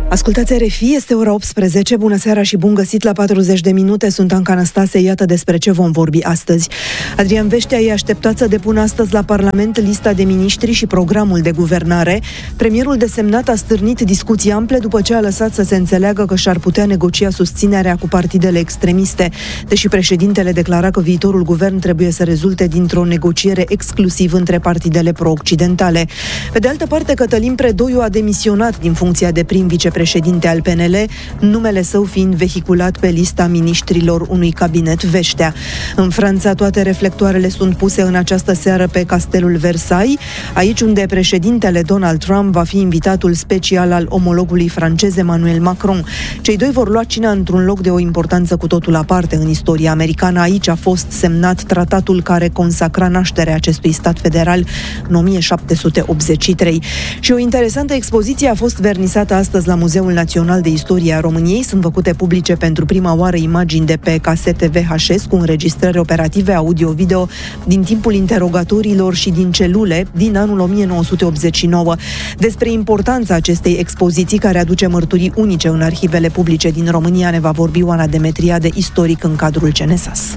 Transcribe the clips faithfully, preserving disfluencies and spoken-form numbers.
Ascultați R F I, este ora optsprezece, bună seara și bun găsit la patruzeci de minute, sunt Anca Năstase, iată despre ce vom vorbi astăzi. Adrian Veștea e așteptat să depună astăzi la Parlament lista de miniștri și programul de guvernare. Premierul desemnat a stârnit discuții ample după ce a lăsat să se înțeleagă că și-ar putea negocia susținerea cu partidele extremiste, deși președintele declara că viitorul guvern trebuie să rezulte dintr-o negociere exclusiv între partidele pro-occidentale. Pe de altă parte, Cătălin Predoiu a demisionat din funcția de prim vicepreședinte președinte al P N L, numele său fiind vehiculat pe lista miniștrilor unui cabinet Veștea. În Franța, toate reflectoarele sunt puse în această seară pe Castelul Versailles, aici unde președintele Donald Trump va fi invitatul special al omologului francez Emmanuel Macron. Cei doi vor lua cina într-un loc de o importanță cu totul aparte în istoria americană. Aici a fost semnat tratatul care consacra nașterea acestui stat federal în o mie șapte sute optzeci și trei. Și o interesantă expoziție a fost vernisată astăzi la Muzeul Național de Istorie a României. Sunt făcute publice pentru prima oară imagini de pe casete V H S cu înregistrări operative audio-video din timpul interogatoriilor și din celule din anul o mie nouă sute optzeci și nouă. Despre importanța acestei expoziții, care aduce mărturii unice în arhivele publice din România, ne va vorbi Oana Demetriade, istoric în cadrul C N S A S.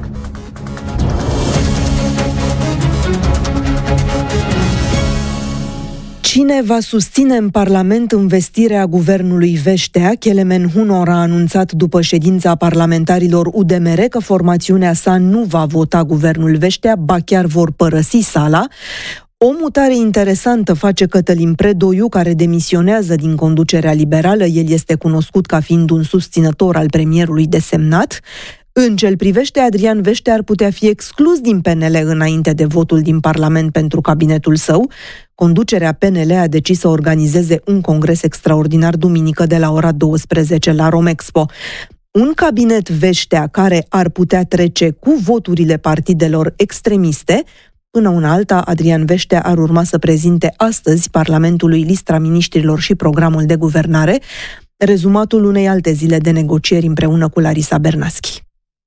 Cine va susține în Parlament învestirea guvernului Veștea? Kelemen Hunor a anunțat după ședința parlamentarilor U D M R că formațiunea sa nu va vota guvernul Veștea, ba chiar vor părăsi sala. O mutare interesantă face Cătălin Predoiu, care demisionează din conducerea liberală. El este cunoscut ca fiind un susținător al premierului desemnat. În ce-l privește, Adrian Veștea ar putea fi exclus din P N L înainte de votul din Parlament pentru cabinetul său. Conducerea P N L a decis să organizeze un congres extraordinar duminică de la ora douăsprezece la Romexpo. Un cabinet Veștea care ar putea trece cu voturile partidelor extremiste. Până una alta, Adrian Veștea ar urma să prezinte astăzi Parlamentului lista miniștrilor și programul de guvernare, rezumatul unei alte zile de negocieri împreună cu Larisa Bernaschi.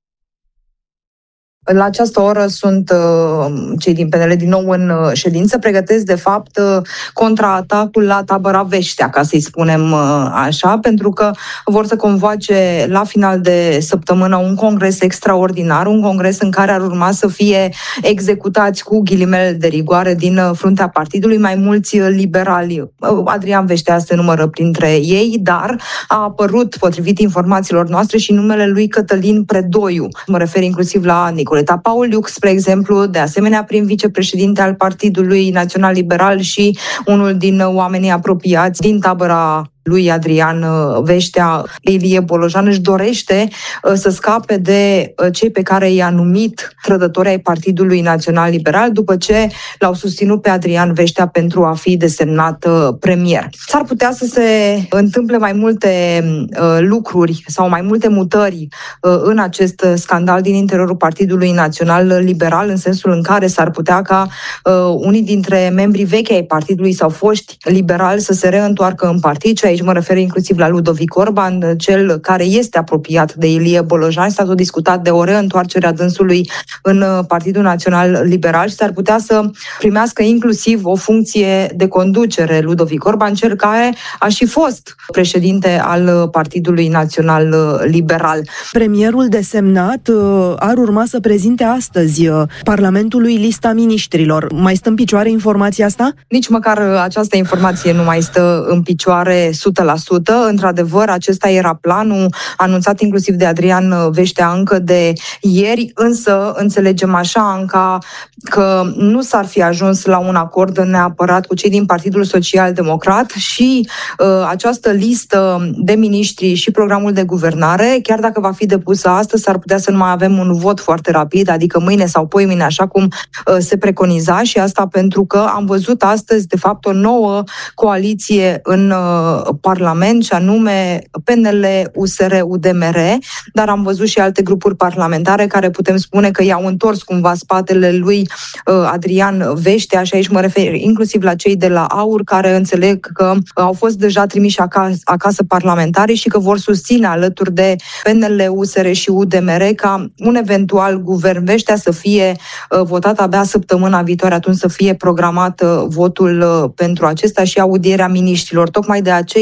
La această oră sunt uh, cei din P N L din nou în uh, ședință, pregătesc de fapt uh, contraatacul la tabăra Veștea, ca să-i spunem uh, așa, pentru că vor să convoace la final de săptămână un congres extraordinar, un congres în care ar urma să fie executați cu ghilimele de rigoare din uh, fruntea partidului mai mulți uh, liberali. Uh, Adrian Veștea se numără printre ei, dar a apărut, potrivit informațiilor noastre, și numele lui Cătălin Predoiu. Mă refer inclusiv la Nicoleta Pauliuc, spre exemplu, de asemenea prim vicepreședinte al Partidului Național Liberal și unul din oamenii apropiați din tabăra lui Adrian Veștea. Ilie Bolojan își dorește să scape de cei pe care i-a numit trădători ai Partidului Național Liberal după ce l-au susținut pe Adrian Veștea pentru a fi desemnat premier. S-ar putea să se întâmple mai multe lucruri sau mai multe mutări în acest scandal din interiorul Partidului Național Liberal, în sensul în care s-ar putea ca unii dintre membrii vechi ai partidului sau foști liberali să se reîntoarcă în partid. Aici mă refer inclusiv la Ludovic Orban, cel care este apropiat de Ilie Bolojan. S-a tot discutat de o reîntoarcere a dânsului în Partidul Național Liberal și s-ar putea să primească inclusiv o funcție de conducere Ludovic Orban, cel care a și fost președinte al Partidului Național Liberal. Premierul desemnat ar urma să prezinte astăzi Parlamentului lista miniștrilor. Mai stă în picioare informația asta? Nici măcar această informație nu mai stă în picioare o sută la sută. Într-adevăr, acesta era planul anunțat inclusiv de Adrian Veștea încă de ieri, însă înțelegem așa, Anca, că nu s-ar fi ajuns la un acord neapărat cu cei din Partidul Social Democrat și uh, această listă de miniștri și programul de guvernare, chiar dacă va fi depusă astăzi, s-ar putea să nu mai avem un vot foarte rapid, adică mâine sau poimâine, așa cum uh, se preconiza, și asta pentru că am văzut astăzi, de fapt, o nouă coaliție în uh, Parlament, și anume P N L, U S R, U D M R, dar am văzut și alte grupuri parlamentare care putem spune că i-au întors cumva spatele lui uh, Adrian Veștea, și aici mă refer inclusiv la cei de la AUR, care înțeleg că au fost deja trimiși acasă, acasă parlamentarii și că vor susține alături de P N L, U S R și U D M R ca un eventual guvern Veștea să fie uh, votat abia săptămâna viitoare, atunci să fie programat uh, votul uh, pentru acesta și audierea miniștrilor. Tocmai de aceea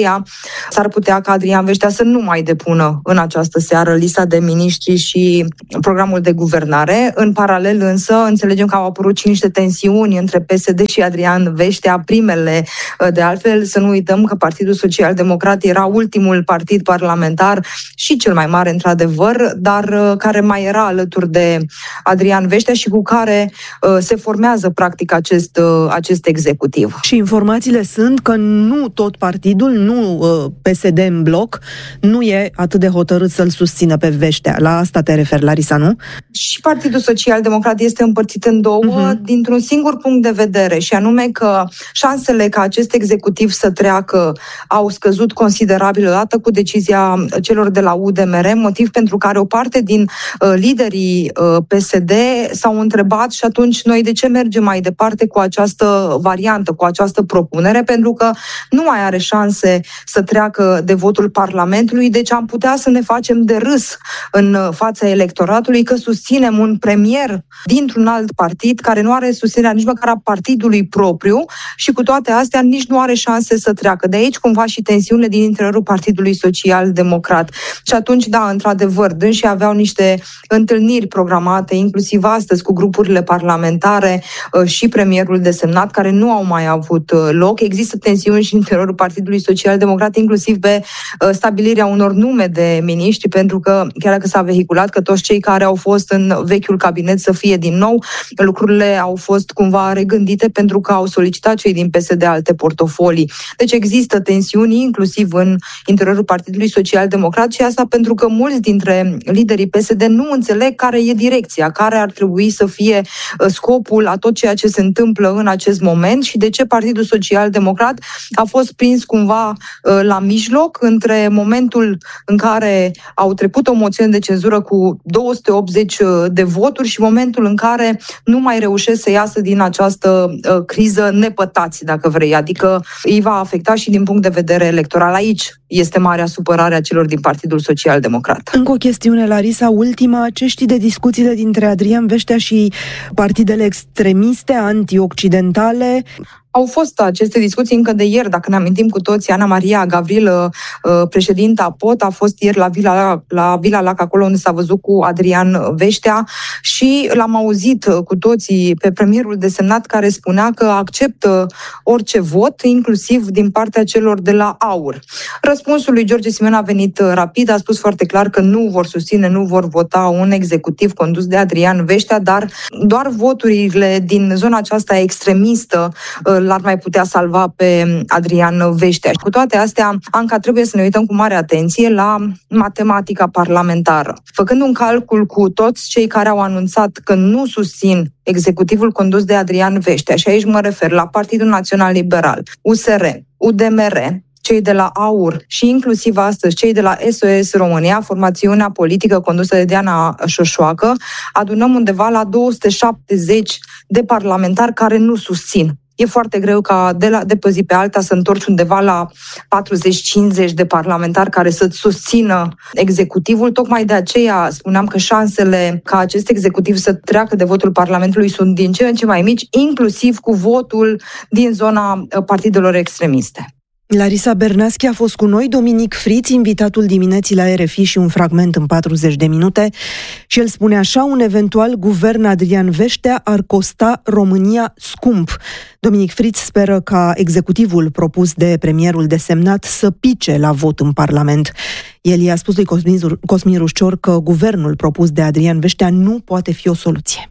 aceea s-ar putea ca Adrian Veștea să nu mai depună în această seară lista de miniștri și programul de guvernare. În paralel însă înțelegem că au apărut și niște tensiuni între P S D și Adrian Veștea, primele de altfel. Să nu uităm că Partidul Social Democrat era ultimul partid parlamentar și cel mai mare într-adevăr, dar care mai era alături de Adrian Veștea și cu care uh, se formează practic acest, uh, acest executiv. Și informațiile sunt că nu tot partidul, nu uh, P S D în bloc, nu e atât de hotărât să-l susțină pe Veștea. La asta te referi, Larisa, nu? Și Partidul Social Democrat este împărțit în două uh-huh. dintr-un singur punct de vedere, și anume că șansele ca acest executiv să treacă au scăzut considerabil odată cu decizia celor de la U D M R, motiv pentru care o parte din uh, liderii uh, P S D s-au întrebat și atunci noi de ce mergem mai departe cu această variantă, cu această propunere, pentru că nu mai are șanse să treacă de votul Parlamentului, deci am putea să ne facem de râs în fața electoratului că susținem un premier dintr-un alt partid care nu are susținerea nici măcar a partidului propriu și cu toate astea nici nu are șanse să treacă. De aici cumva și tensiunile din interiorul Partidului Social Democrat. Și atunci, da, într-adevăr, dânsii aveau niște întâlniri programate, inclusiv astăzi, cu grupurile parlamentare și premierul desemnat, care nu au mai avut loc. Există tensiuni și în interiorul Partidului Social Democrat, inclusiv pe stabilirea unor nume de miniștri, pentru că, chiar dacă s-a vehiculat că toți cei care au fost în vechiul cabinet să fie din nou, lucrurile au fost cumva regândite pentru că au solicitat cei din P S D alte portofolii. Deci există tensiuni, inclusiv în interiorul Partidului Social Democrat, și asta pentru că mulți dintre liderii P S D nu înțeleg care e direcția, care ar trebui să fie scopul a tot ceea ce se întâmplă în acest moment și de ce Partidul Social Democrat a fost prins cumva la mijloc între momentul în care au trecut o moțiune de cenzură cu două sute optzeci de voturi și momentul în care nu mai reușesc să iasă din această uh, criză nepătați, dacă vrei, adică îi va afecta și din punct de vedere electoral. Aici este marea supărare a celor din Partidul Social Democrat. Încă o chestiune, Larisa, ultima. Ce știi de discuțiile dintre Adrian Veștea și partidele extremiste, anti-occidentale? Au fost aceste discuții încă de ieri, dacă ne amintim cu toții. Ana Maria Gavrilă, președinta P O T, a fost ieri la Vila, la Vila Lac, acolo unde s-a văzut cu Adrian Veștea și l-am auzit cu toții pe premierul desemnat care spunea că acceptă orice vot, inclusiv din partea celor de la AUR. Răspunsul lui George Simeon a venit rapid, a spus foarte clar că nu vor susține, nu vor vota un executiv condus de Adrian Veștea, dar doar voturile din zona aceasta extremistă l-ar mai putea salva pe Adrian Veștea. Cu toate astea, Anca, trebuie să ne uităm cu mare atenție la matematica parlamentară. Făcând un calcul cu toți cei care au anunțat că nu susțin executivul condus de Adrian Veștea, și aici mă refer la Partidul Național Liberal, U S R, U D M R, cei de la AUR și inclusiv astăzi cei de la S O S România, formațiunea politică condusă de Diana Șoșoacă, adunăm undeva la două sute șaptezeci de parlamentari care nu susțin. E foarte greu ca de, la, de pe zi pe alta să întorci undeva la patruzeci cincizeci de parlamentari care să-ți susțină executivul. Tocmai de aceea spuneam că șansele ca acest executiv să treacă de votul Parlamentului sunt din ce în ce mai mici, inclusiv cu votul din zona partidelor extremiste. Larisa Bernaschi a fost cu noi, Dominic Friț, invitatul dimineții la R F I și un fragment în patruzeci de minute, și el spune așa: un eventual guvern Adrian Veștea ar costa România scump. Dominic Friț speră ca executivul propus de premierul desemnat să pice la vot în Parlament. El i-a spus lui Cosmin Rușcior că guvernul propus de Adrian Veștea nu poate fi o soluție.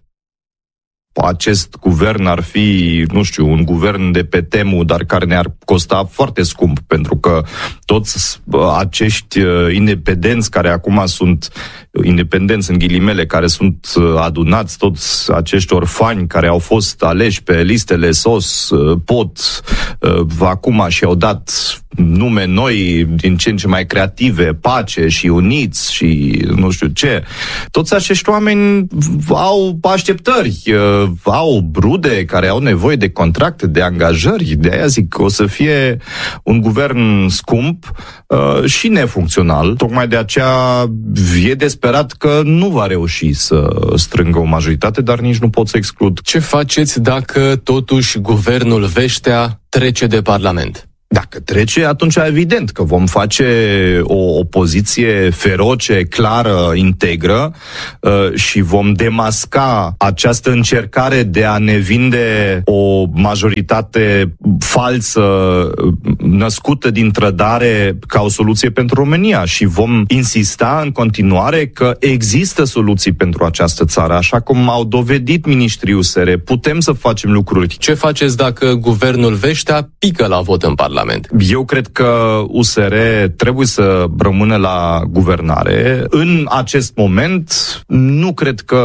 Acest guvern ar fi, nu știu, un guvern de pe temu, dar care ne-ar costa foarte scump, pentru că toți acești independenți care acum sunt independenți în ghilimele, care sunt adunați, toți acești orfani care au fost aleși pe listele S O S, P O T, acum și-au dat nume noi, din ce în ce mai creative, Pace și Uniți și nu știu ce. Toți acești oameni au așteptări, au rude care au nevoie de contracte, de angajări. De aia zic că o să fie un guvern scump uh, și nefuncțional. Tocmai de aceea e desperat că nu va reuși să strângă o majoritate, dar nici nu pot să exclud. Ce faceți dacă totuși guvernul Veștea trece de Parlament? Dacă trece, atunci evident că vom face o opoziție feroce, clară, integră uh, și vom demasca această încercare de a ne vinde o majoritate falsă, născută din trădare, ca o soluție pentru România și vom insista în continuare că există soluții pentru această țară, așa cum au dovedit miniștrii U S R. Putem să facem lucruri. Ce faceți dacă guvernul Vestea pică la vot în Parlament? Eu cred că U S R trebuie să rămână la guvernare. În acest moment, nu cred că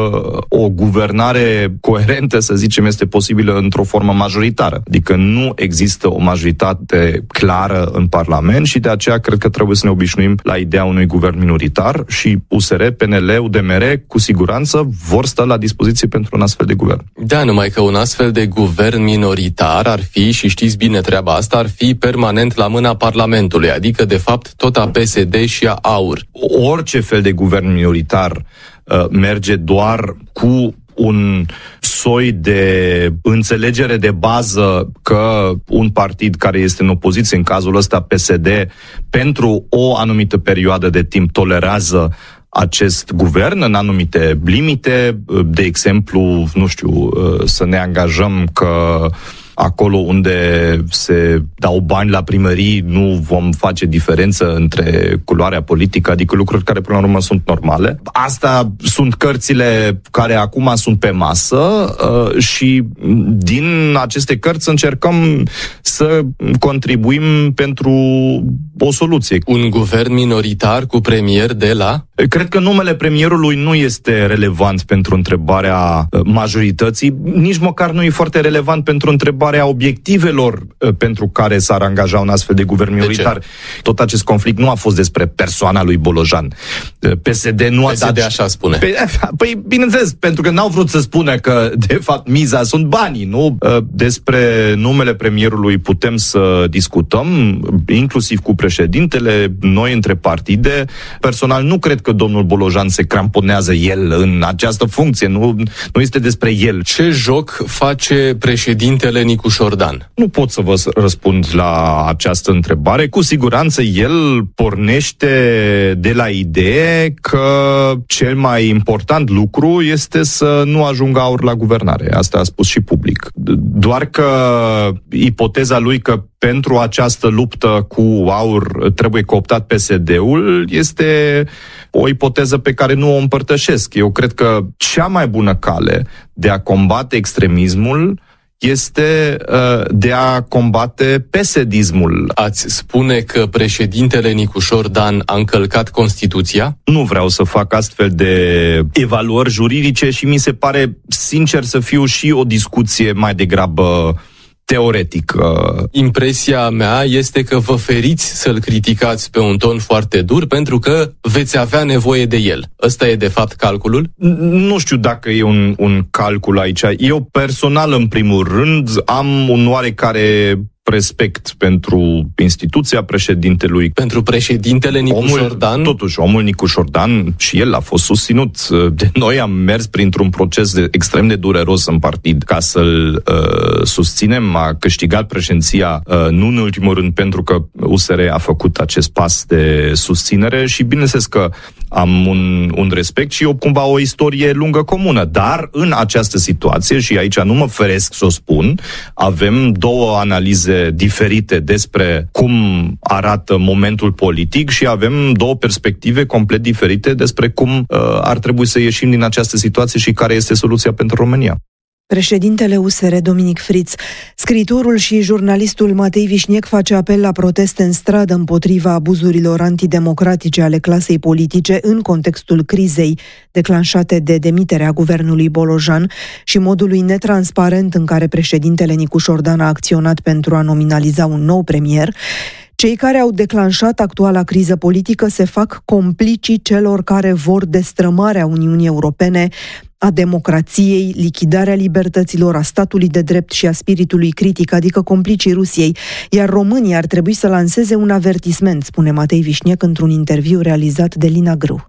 o guvernare coerentă, să zicem, este posibilă într-o formă majoritară. Adică nu există o majoritate clară în Parlament și de aceea cred că trebuie să ne obișnuim la ideea unui guvern minoritar și U S R, P N L, U D M R cu siguranță vor sta la dispoziție pentru un astfel de guvern. Da, numai că un astfel de guvern minoritar ar fi, și știți bine treaba asta, ar fi permanent la mâna Parlamentului, adică de fapt tot a P S D și a A U R. Orice fel de guvern minoritar uh, merge doar cu un soi de înțelegere de bază că un partid care este în opoziție, în cazul ăsta P S D, pentru o anumită perioadă de timp tolerează acest guvern în anumite limite, de exemplu, nu știu, să ne angajăm că acolo unde se dau bani la primării nu vom face diferență între culoarea politică, adică lucruri care până la urmă sunt normale. Asta sunt cărțile care acum sunt pe masă uh, și din aceste cărți încercăm să contribuim pentru o soluție. Un guvern minoritar cu premier de la? Cred că numele premierului nu este relevant pentru întrebarea majorității, nici măcar nu e foarte relevant pentru întrebarea obiectivelor pentru care s-ar angaja un astfel de guvern minoritar. Tot acest conflict nu a fost despre persoana lui Bolojan. P S D nu a dat... P S D așa spune. Păi, păi, bineînțeles, pentru că n-au vrut să spună că, de fapt, miza sunt banii, nu? Despre numele premierului putem să discutăm, inclusiv cu președintele, noi între partide. Personal, nu cred că domnul Bolojan se cramponează el în această funcție, nu, nu este despre el. Ce joc face președintele Nicu Șordan? Nu pot să vă răspund la această întrebare. Cu siguranță el pornește de la idee că cel mai important lucru este să nu ajungă A U R la guvernare. Asta a spus și public. Doar că ipoteza lui că pentru această luptă cu A U R trebuie cooptat P S D-ul este o ipoteză pe care nu o împărtășesc. Eu cred că cea mai bună cale de a combate extremismul este uh, de a combate P S D-ismul. Ați spune că președintele Nicu Șordan a încălcat Constituția? Nu vreau să fac astfel de evaluări juridice și mi se pare, sincer să fiu, și o discuție mai degrabă teoretic. Impresia mea este că vă feriți să-l criticați pe un ton foarte dur pentru că veți avea nevoie de el. Ăsta e de fapt calculul? Nu știu dacă e un, un calcul aici. Eu personal, în primul rând, am un oarecare respect pentru instituția președintelui. Pentru președintele Nicu omul, Șordan? Totuși, omul Nicu Șordan și el a fost susținut de noi, am mers printr-un proces de, extrem de dureros în partid ca să-l uh, susținem. A câștigat președinția, uh, nu în ultimul rând pentru că U S R a făcut acest pas de susținere și bineînțeles că am un, un respect și eu cumva o istorie lungă comună. Dar în această situație, și aici nu mă feresc să o spun, avem două analize diferite despre cum arată momentul politic și avem două perspective complet diferite despre cum uh, ar trebui să ieșim din această situație și care este soluția pentru România. Președintele U S R, Dominic Friț. Scriitorul și jurnalistul Matei Vișniec face apel la proteste în stradă împotriva abuzurilor antidemocratice ale clasei politice în contextul crizei declanșate de demiterea guvernului Bolojan și modului netransparent în care președintele Nicu Șordan a acționat pentru a nominaliza un nou premier. Cei care au declanșat actuala criză politică se fac complicii celor care vor destrămarea Uniunii Europene, a democrației, lichidarea libertăților, a statului de drept și a spiritului critic, adică complicii Rusiei, iar România ar trebui să lanseze un avertisment, spune Matei Vișniec într-un interviu realizat de Lina Grâu.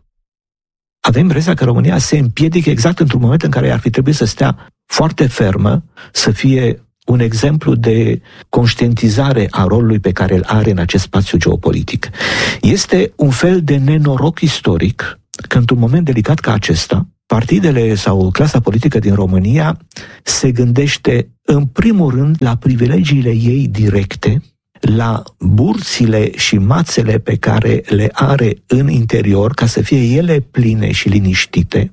Avem impresia că România se împiedică exact într-un moment în care ar fi trebuit să stea foarte fermă, să fie un exemplu de conștientizare a rolului pe care îl are în acest spațiu geopolitic. Este un fel de nenoroc istoric că într-un moment delicat ca acesta, partidele sau clasa politică din România se gândește în primul rând la privilegiile ei directe, la burțile și mațele pe care le are în interior ca să fie ele pline și liniștite,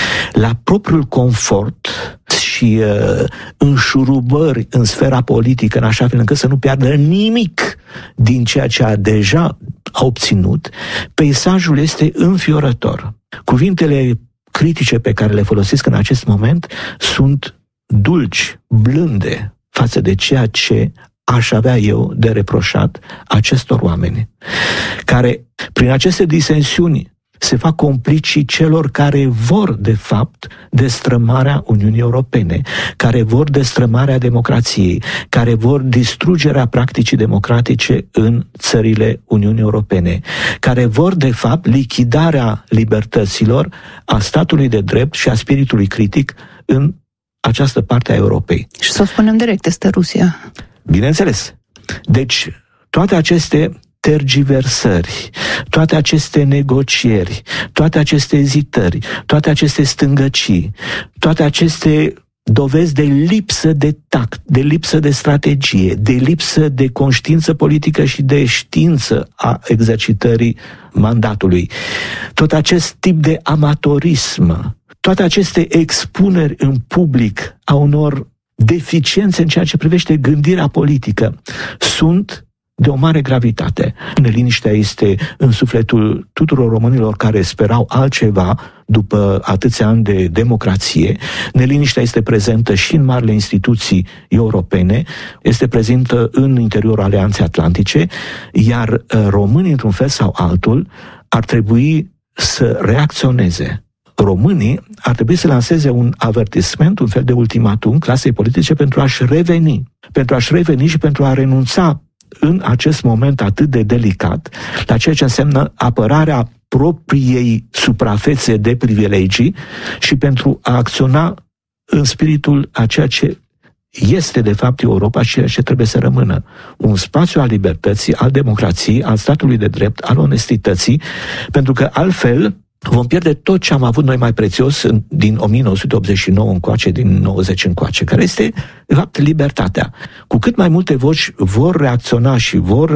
la propriul confort și uh, înșurubări în sfera politică, în așa fel încât să nu piardă nimic din ceea ce a deja a obținut. Peisajul este înfiorător. Cuvintele critice pe care le folosesc în acest moment sunt dulci, blânde față de ceea ce aș avea eu de reproșat acestor oameni, care prin aceste disensiuni se fac complicii celor care vor, de fapt, destrămarea Uniunii Europene, care vor destrămarea democrației, care vor distrugerea practicii democratice în țările Uniunii Europene, care vor, de fapt, lichidarea libertăților, a statului de drept și a spiritului critic în această parte a Europei. Și să o spunem direct, este Rusia. Bineînțeles. Deci, toate aceste tergiversări, toate aceste negocieri, toate aceste ezitări, toate aceste stângăcii, toate aceste dovezi de lipsă de tact, de lipsă de strategie, de lipsă de conștiință politică și de știință a exercitării mandatului, tot acest tip de amatorism, toate aceste expuneri în public a unor deficiențe în ceea ce privește gândirea politică sunt de o mare gravitate. Neliniștea este în sufletul tuturor românilor care sperau altceva după atâția ani de democrație. Neliniștea este prezentă și în marile instituții europene, este prezentă în interiorul Alianței Atlantice, iar românii, într-un fel sau altul, ar trebui să reacționeze. Românii ar trebui să lanseze un avertisment, un fel de ultimatum clasei politice pentru a-și reveni, pentru a-și reveni și pentru a renunța în acest moment atât de delicat la ceea ce înseamnă apărarea propriei suprafețe de privilegii și pentru a acționa în spiritul a ceea ce este de fapt Europa și ceea ce trebuie să rămână. Un spațiu al libertății, al democrației, al statului de drept, al onestității, pentru că altfel vom pierde tot ce am avut noi mai prețios din o mie nouă sute optzeci și nouă încoace, din nouăzeci încoace, care este, de fapt, libertatea. Cu cât mai multe voci vor reacționa și vor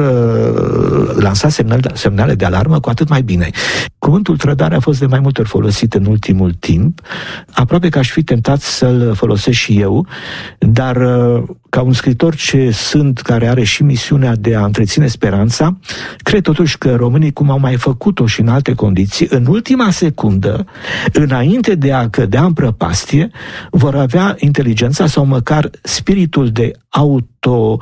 uh, lansa semnale, semnale de alarmă, cu atât mai bine. Cuvântul trădare a fost de mai multe ori folosit în ultimul timp, aproape că aș fi tentat să-l folosesc și eu, dar uh, ca un scriitor ce sunt, care are și misiunea de a întreține speranța, cred totuși că românii, cum au mai făcut-o și în alte condiții, în ultima secundă, înainte de a cădea în prăpastie, vor avea inteligența sau măcar spiritul de auto,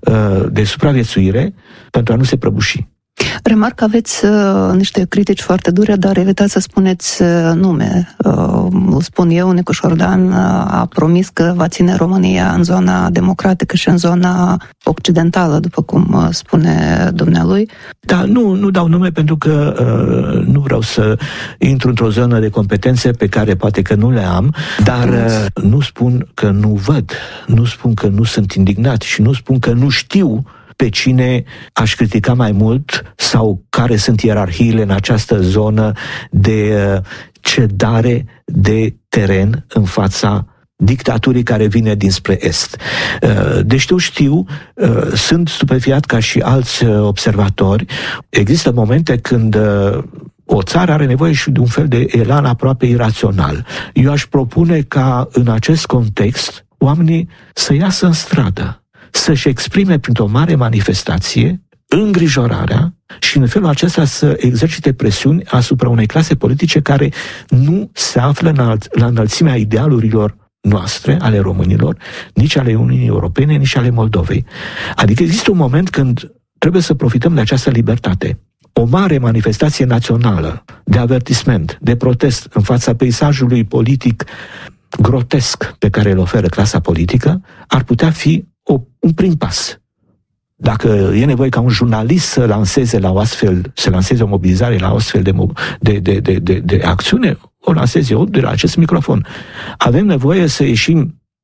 de supraviețuire pentru a nu se prăbuși. Remarc că aveți uh, niște critici foarte dure, dar evitați să spuneți uh, nume. Uh, îl spun eu, Nicu Șordan uh, a promis că va ține România în zona democratică și în zona occidentală, după cum uh, spune dumnealui. Da, nu, nu dau nume pentru că uh, nu vreau să intru într-o zonă de competențe pe care poate că nu le am, dar uh, nu spun că nu văd, nu spun că nu sunt indignat și nu spun că nu știu pe cine aș critica mai mult sau care sunt ierarhiile în această zonă de cedare de teren în fața dictaturii care vine dinspre Est. De știu, știu, sunt stupefiat ca și alți observatori. Există momente când o țară are nevoie și de un fel de elan aproape irațional. Eu aș propune ca în acest context oamenii să iasă în stradă, să-și exprime printr-o mare manifestație îngrijorarea și în felul acesta să exercite presiuni asupra unei clase politice care nu se află la înălțimea idealurilor noastre, ale românilor, nici ale Uniunii Europene, nici ale Moldovei. Adică există un moment când trebuie să profităm de această libertate. O mare manifestație națională de avertisment, de protest în fața peisajului politic grotesc pe care îl oferă clasa politică, ar putea fi o, un prim pas. Dacă e nevoie ca un jurnalist să lanseze la o astfel, să lanseze o mobilizare la o astfel de, de, de, de, de, de acțiune, o lansez eu de la acest microfon. Avem nevoie să ieșim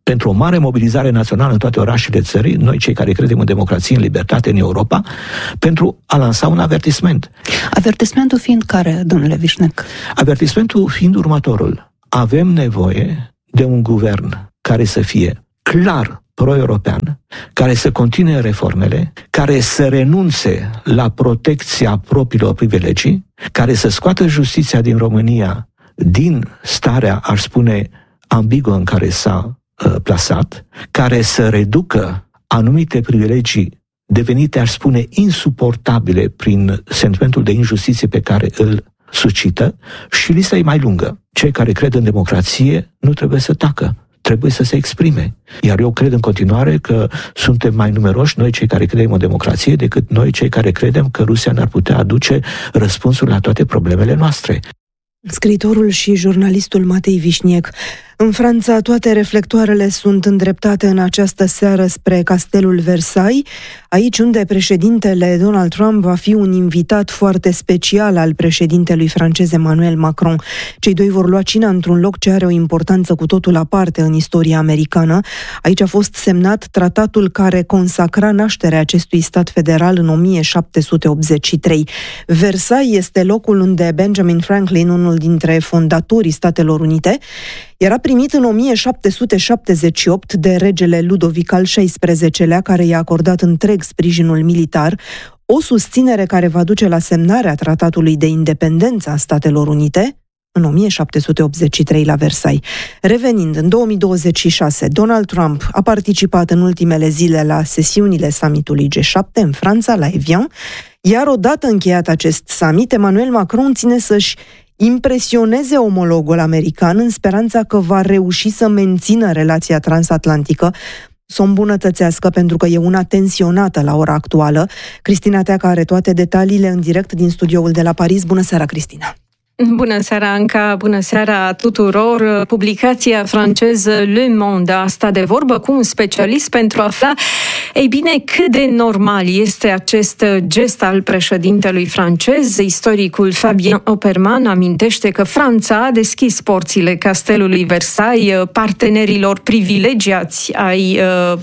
pentru o mare mobilizare națională în toate orașele țării, noi cei care credem în democrație, în libertate în Europa, pentru a lansa un avertisment. Avertismentul fiind care, domnule Vișnec? Avertismentul fiind următorul. Avem nevoie de un guvern care să fie clar pro-european, care să continue reformele, care să renunțe la protecția propriilor privilegii, care să scoată justiția din România din starea, aș spune, ambiguă în care s-a uh, plasat, care să reducă anumite privilegii devenite, aș spune, insuportabile prin sentimentul de injustiție pe care îl suscită, și lista e mai lungă. Cei care cred în democrație nu trebuie să tacă, trebuie să se exprime. Iar eu cred în continuare că suntem mai numeroși noi cei care credem în democrație decât noi cei care credem că Rusia ne-ar putea aduce răspunsuri la toate problemele noastre. Scriitorul și jurnalistul Matei Vișnec. În Franța, toate reflectoarele sunt îndreptate în această seară spre Castelul Versailles, aici unde președintele Donald Trump va fi un invitat foarte special al președintelui francez Emmanuel Macron. Cei doi vor lua cina într-un loc ce are o importanță cu totul aparte în istoria americană. Aici a fost semnat tratatul care consacra nașterea acestui stat federal în o mie șapte sute optzeci și trei. Versailles este locul unde Benjamin Franklin, unul dintre fondatorii Statelor Unite, era primit în o mie șapte sute șaptezeci și opt de regele Ludovic al șaisprezecelea, care i-a acordat întreg sprijinul militar, o susținere care va duce la semnarea Tratatului de Independență a Statelor Unite în o mie șapte sute optzeci și trei la Versailles. Revenind, în două mii douăzeci și șase, Donald Trump a participat în ultimele zile la sesiunile summitului G șapte în Franța, la Evian, iar odată încheiat acest summit, Emmanuel Macron ține să-și impresioneze omologul american în speranța că va reuși să mențină relația transatlantică, să o îmbunătățească, pentru că e una tensionată la ora actuală. Cristina Teaca are toate detaliile în direct din studioul de la Paris. Bună seara, Cristina! Bună seara, Anca! Bună seara tuturor! Publicația franceză Le Monde a stat de vorbă cu un specialist pentru a afla, ei bine, cât de normal este acest gest al președintelui francez. Istoricul Fabien Opperman amintește că Franța a deschis porțile Castelului Versailles partenerilor privilegiați ai,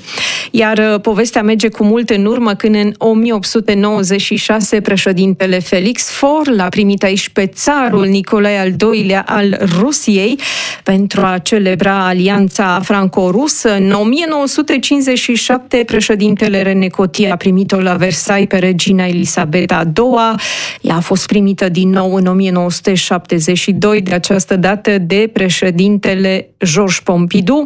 iar povestea merge cu mult în urmă, când în o mie opt sute nouăzeci și șase președintele Felix Faure l-a primit aici pe țarul Nicolae al doilea al Rusiei pentru a celebra alianța franco-rusă. În o mie nouă sute cincizeci și șapte, președintele René Coty a primit-o la Versailles pe regina Elisabeta a doua. Ea a fost primită din nou în o mie nouă sute șaptezeci și doi, de această dată de președintele Georges Pompidou.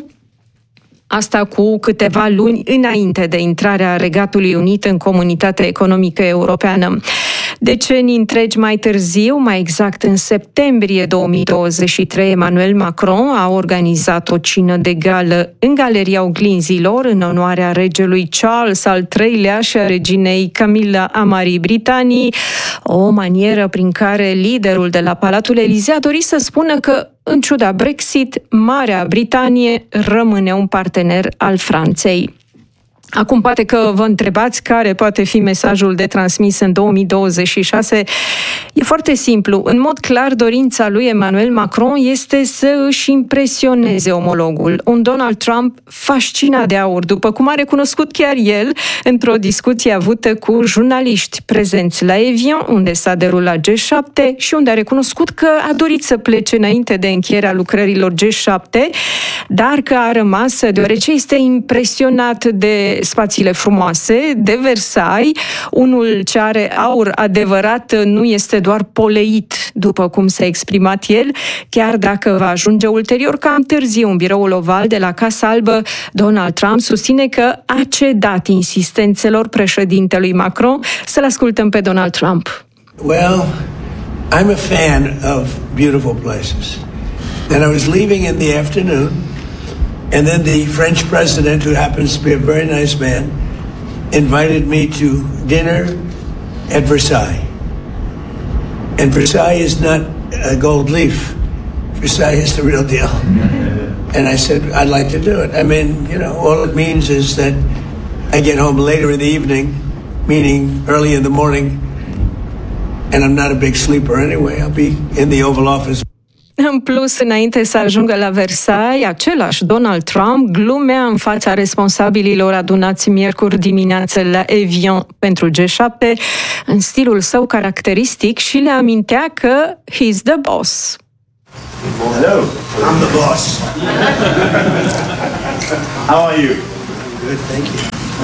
Asta cu câteva luni înainte de intrarea Regatului Unit în Comunitatea Economică Europeană. Decenii întregi mai târziu, mai exact în septembrie două mii douăzeci și trei, Emmanuel Macron a organizat o cină de gală în Galeria Oglinzilor în onoarea regelui Charles al treilea și a reginei Camilla a Marii Britanii, o manieră prin care liderul de la Palatul Elysee a dorit să spună că, în ciuda Brexit, Marea Britanie rămâne un partener al Franței. Acum poate că vă întrebați care poate fi mesajul de transmis în două mii douăzeci și șase. E foarte simplu. În mod clar, dorința lui Emmanuel Macron este să își impresioneze omologul, un Donald Trump fascinat de aur, după cum a recunoscut chiar el într-o discuție avută cu jurnaliști prezenți la Evian, unde s-a derulat G șapte și unde a recunoscut că a dorit să plece înainte de încheierea lucrărilor G șapte, dar că a rămas deoarece este impresionat de spațiile frumoase, de Versailles. Unul ce are aur adevărat nu este doar poleit, după cum s-a exprimat el, chiar dacă va ajunge ulterior cam târziu în biroul oval de la Casa Albă. Donald Trump susține că a cedat insistențelor președintelui Macron. Să-l ascultăm pe Donald Trump. Well, I'm a fan of beautiful places. And I was leaving in the afternoon. And then the French president, who happens to be a very nice man, invited me to dinner at Versailles. And Versailles is not a gold leaf. Versailles is the real deal. And I said, I'd like to do it. I mean, you know, all it means is that I get home later in the evening, meaning early in the morning, and I'm not a big sleeper anyway. I'll be in the Oval Office. În plus, înainte să ajungă la Versailles, același Donald Trump glumea în fața responsabililor adunați miercuri dimineață la Evian pentru G șapte în stilul său caracteristic și le amintea că he's the boss. Hello, I'm the boss. How are you? Good, thank you.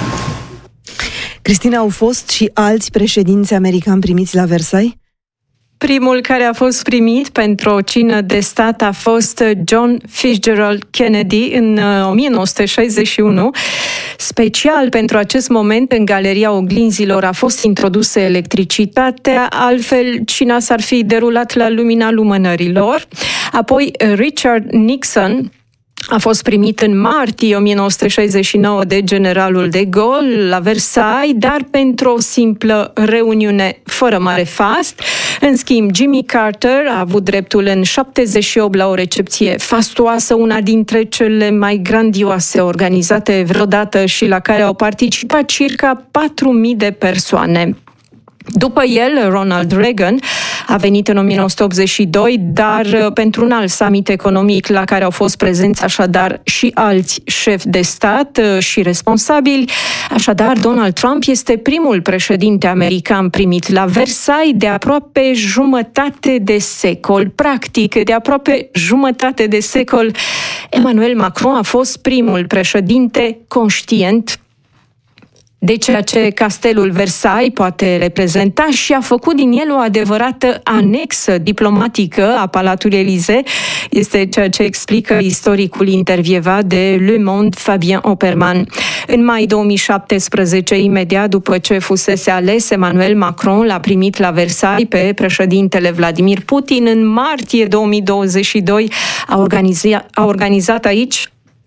Cristina, au fost și alți președinți americani primiți la Versailles? Primul care a fost primit pentru o cină de stat a fost John Fitzgerald Kennedy în nouăsprezece șaizeci și unu. Special pentru acest moment, în Galeria Oglinzilor a fost introdusă electricitatea, altfel cina s-ar fi derulat la lumina lumânărilor. Apoi Richard Nixon a fost primit în martie nouăsprezece șaizeci și nouă de generalul de Gaulle la Versailles, dar pentru o simplă reuniune fără mare fast. În schimb, Jimmy Carter a avut dreptul în șaptezeci și opt la o recepție fastuoasă, una dintre cele mai grandioase organizate vreodată și la care au participat circa patru mii de persoane. După el, Ronald Reagan a venit în nouăsprezece optzeci și doi, dar pentru un alt summit economic la care au fost prezenți așadar și alți șefi de stat și responsabili. Așadar, Donald Trump este primul președinte american primit la Versailles de aproape jumătate de secol. Practic, de aproape jumătate de secol, Emmanuel Macron a fost primul președinte conștient de ceea ce castelul Versailles poate reprezenta și a făcut din el o adevărată anexă diplomatică a Palatului Élysée. Este ceea ce explică istoricul intervievat de Le Monde, Fabien Opperman. În mai două mii șaptesprezece, imediat după ce fusese ales, Emmanuel Macron l-a primit la Versailles pe președintele Vladimir Putin. În martie două mii douăzeci și doi a organizat, a organizat aici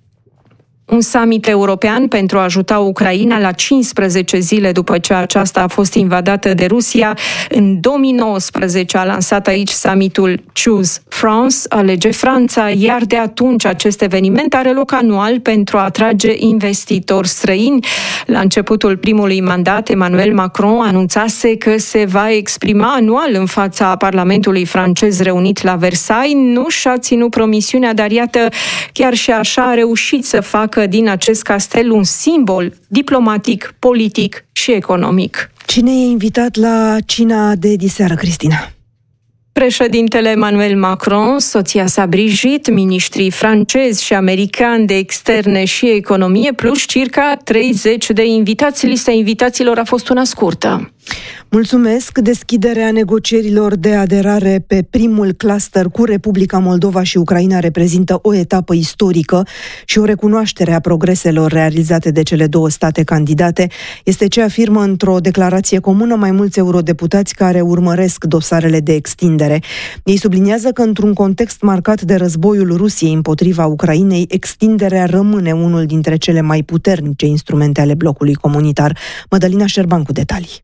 un summit european pentru a ajuta Ucraina la cincisprezece zile după ce aceasta a fost invadată de Rusia. În două mii nouăsprezece a lansat aici summitul Choose France, Alege Franța, iar de atunci acest eveniment are loc anual pentru a atrage investitori străini. La începutul primului mandat, Emmanuel Macron anunțase că se va exprima anual în fața Parlamentului francez reunit la Versailles. Nu și-a ținut promisiunea, dar iată, chiar și așa a reușit să facă din acest castel un simbol diplomatic, politic și economic. Cine e invitat la cina de diseară, Cristina? Președintele Emmanuel Macron, soția sa Brigitte, miniștrii francezi și americani de externe și economie, plus circa treizeci de invitați. Lista invitațiilor a fost una scurtă. Mulțumesc! Deschiderea negocierilor de aderare pe primul cluster cu Republica Moldova și Ucraina reprezintă o etapă istorică și o recunoaștere a progreselor realizate de cele două state candidate. Este ce afirmă într-o declarație comună mai mulți eurodeputați care urmăresc dosarele de extindere. Ei subliniază că într-un context marcat de războiul Rusiei împotriva Ucrainei, extinderea rămâne unul dintre cele mai puternice instrumente ale blocului comunitar. Mădălina Șerban cu detalii.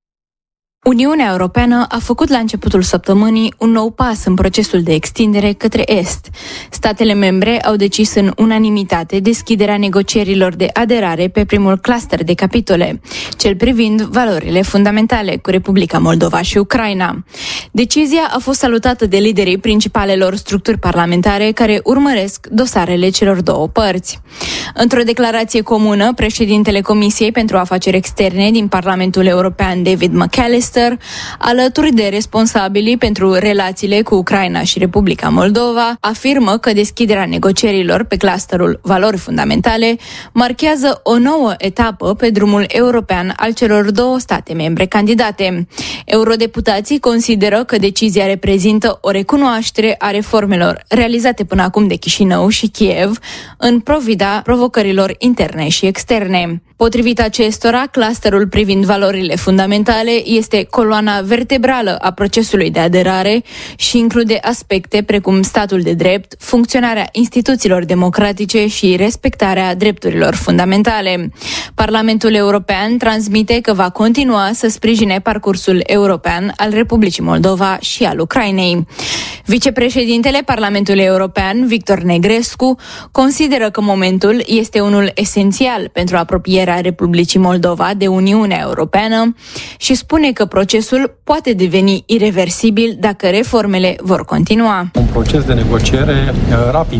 Uniunea Europeană a făcut la începutul săptămânii un nou pas în procesul de extindere către Est. Statele membre au decis în unanimitate deschiderea negocierilor de aderare pe primul cluster de capitole, cel privind valorile fundamentale cu Republica Moldova și Ucraina. Decizia a fost salutată de liderii principalelor structuri parlamentare care urmăresc dosarele celor două părți. Într-o declarație comună, președintele Comisiei pentru Afaceri Externe din Parlamentul European, David McAllister, alături de responsabilii pentru relațiile cu Ucraina și Republica Moldova, afirmă că deschiderea negocierilor pe clusterul valori fundamentale marchează o nouă etapă pe drumul european al celor două state membre candidate. Eurodeputații consideră că decizia reprezintă o recunoaștere a reformelor realizate până acum de Chișinău și Kiev în provida provocărilor interne și externe. Potrivit acestora, clusterul privind valorile fundamentale este coloana vertebrală a procesului de aderare și include aspecte precum statul de drept, funcționarea instituțiilor democratice și respectarea drepturilor fundamentale. Parlamentul European transmite că va continua să sprijine parcursul european al Republicii Moldova și al Ucrainei. Vicepreședintele Parlamentului European, Victor Negrescu, consideră că momentul este unul esențial pentru apropierea apropierea Republicii Moldova de Uniunea Europeană și spune că procesul poate deveni irreversibil dacă reformele vor continua. Un proces de negociere rapid,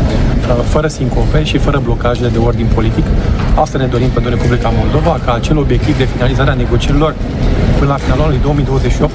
fără sincope și fără blocaje de ordin politic. Asta ne dorim pentru Republica Moldova, ca acel obiectiv de finalizare a negocierilor până la finalul anului două mii douăzeci și opt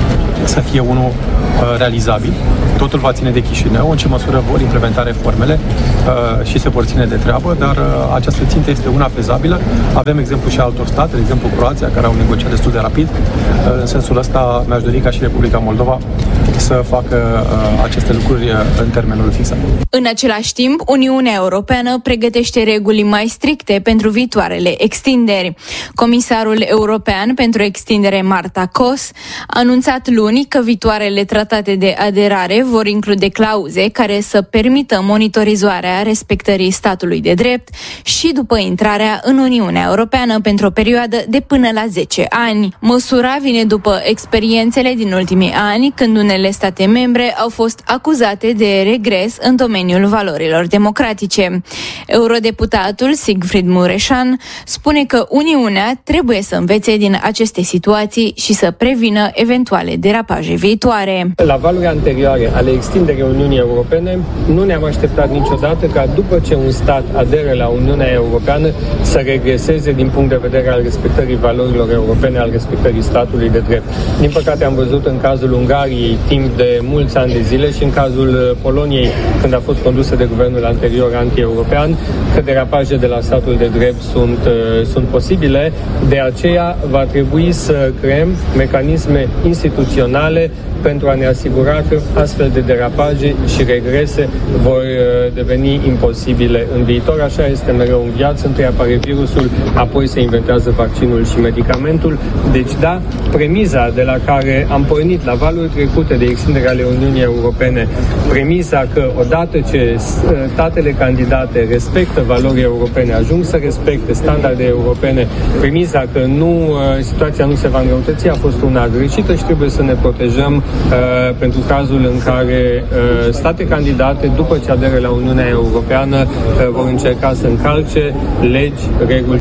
să fie unul uh, realizabil. Totul va ține de Chișinău, în ce măsură vor implementa reformele uh, și se vor ține de treabă, dar uh, această țintă este una fezabilă. Avem exemplu și altor state, de exemplu Croația, care au negociat destul de rapid. Uh, în sensul ăsta mi-aș dori ca și Republica Moldova să facă uh, aceste lucruri uh, în termenul fixat. În același timp, Uniunea Europeană pregătește reguli mai stricte pentru viitoarele extinderi. Comisarul european pentru extindere Marta Kos a anunțat luni că viitoarele tratate de aderare vor include clauze care să permită monitorizarea respectării statului de drept și după intrarea în Uniunea Europeană pentru o perioadă de până la zece ani. Măsura vine după experiențele din ultimii ani, când unele state membre au fost acuzate de regres în domeniul valorilor democratice. Eurodeputatul Siegfried Mureșan spune că Uniunea trebuie să învețe din aceste situații și să prevină eventuale derapaje viitoare. La valuri anterioare ale extinderii Uniunii Europene, nu ne-am așteptat niciodată ca după ce un stat aderă la Uniunea Europeană să regreseze din punct de vedere al respectării valorilor europene, al respectării statului de drept. Din păcate am văzut în cazul Ungariei timp de mulți ani de zile și în cazul Poloniei, când a fost condusă de guvernul anterior anti-european, că derapaje de la statul de drept sunt, sunt posibile. De aceea va trebui să creăm mecanisme instituționale pentru a ne asigura că astfel de derapaje și regrese vor deveni imposibile în viitor. Așa este mereu în viață, întâi apare virusul, apoi se inventează vaccinul și medicamentul. Deci da, premiza de la care am pornit la valuri trecute de extindere ale Uniunii Europene, premiza că odată ce statele candidate respectă valori europene, ajung să respecte standarde europene, premiza că nu, situația nu se va înrăutăți a fost una greșită și trebuie să ne protejăm Uh, pentru cazul în care uh, state candidate, după ce aderă la Uniunea Europeană, uh, vor încerca să încalce legi, reguli.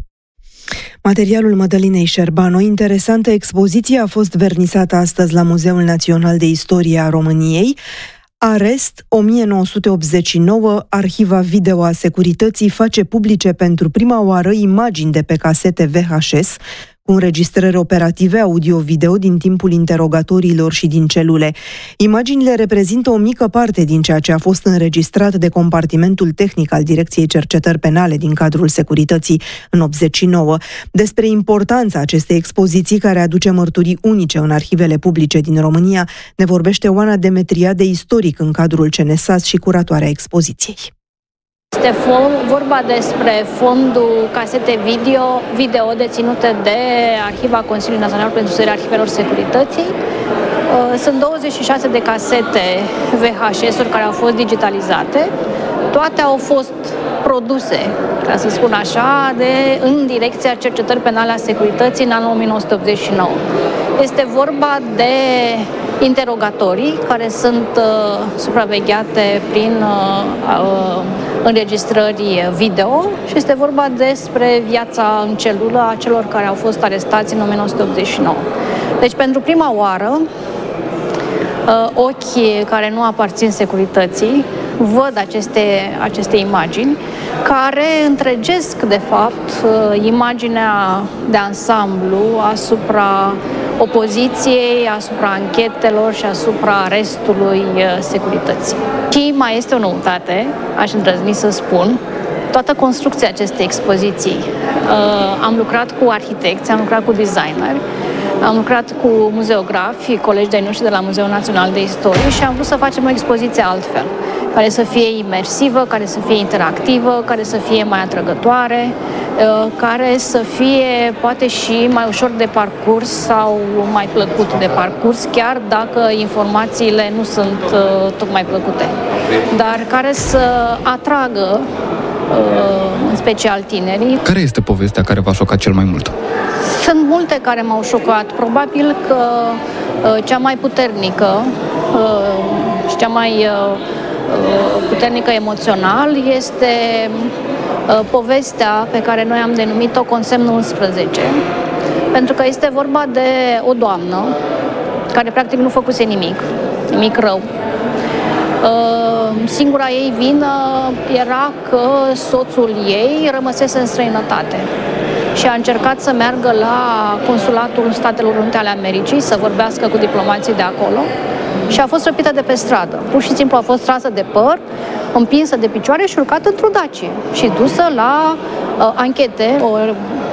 Materialul Mădălinei Șerban. O interesantă expoziție a fost vernisată astăzi la Muzeul Național de Istorie a României. Arest o mie nouă sute optzeci și nouă, arhiva video a securității face publice pentru prima oară imagini de pe casete V H S cu înregistrări operative audio-video din timpul interogatoriilor și din celule. Imaginile reprezintă o mică parte din ceea ce a fost înregistrat de compartimentul tehnic al Direcției Cercetări Penale din cadrul securității în optzeci și nouă. Despre importanța acestei expoziții, care aduce mărturii unice în arhivele publice din România, ne vorbește Oana Demetriade, istoric în cadrul C N S A S și curatoarea expoziției. Este vorba despre fondul casete video, video deținute de Arhiva Consiliului Național pentru Studiul Arhivelor Securității. Sunt douăzeci și șase de casete V H S-uri care au fost digitalizate. Toate au fost produse, ca să spun așa, de, în Direcția Cercetări Penale a Securității în anul o mie nouă sute optzeci și nouă. Este vorba de interogatorii care sunt uh, supravegheate prin uh, uh, înregistrări video și este vorba despre viața în celulă a celor care au fost arestați în o mie nouă sute optzeci și nouă. Deci, pentru prima oară, uh, ochii care nu aparțin securității văd aceste, aceste imagini care întregesc, de fapt, imaginea de ansamblu asupra opoziției, asupra anchetelor și asupra restului securității. Și mai este o noutate, aș îndrăzni să spun, toată construcția acestei expoziții. Am lucrat cu arhitecți, am lucrat cu designeri, am lucrat cu muzeografi, colegi de-ai noștri de la Muzeul Național de Istorie și am vrut să facem o expoziție altfel, care să fie imersivă, care să fie interactivă, care să fie mai atrăgătoare, care să fie poate și mai ușor de parcurs sau mai plăcut de parcurs, chiar dacă informațiile nu sunt tocmai plăcute, dar care să atragă în special tinerii. Care este povestea care v-a șocat cel mai mult? Sunt multe care m-au șocat. Probabil că uh, cea mai puternică uh, și cea mai uh, puternică emoțional este povestea pe care noi am denumit-o Consemnul unsprezece, pentru că este vorba de o doamnă care practic nu făcuse nimic, nimic rău. Singura ei vină era că soțul ei rămăsese în străinătate și a încercat să meargă la Consulatul Statelor Unite ale Americii să vorbească cu diplomații de acolo și a fost răpită de pe stradă. Pur și simplu a fost trasă de păr, împinsă de picioare și urcată într-o Dacie și dusă la uh, anchete. O